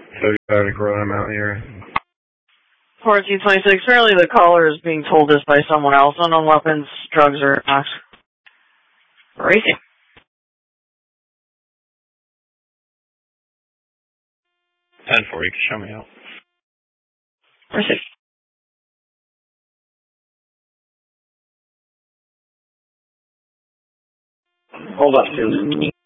So Attic Road, I'm out here. 1426, apparently the caller is being told this by someone else. Unknown weapons, drugs, or not. Racing. 10-4, you can show me out. Racing. Hold up, Susan.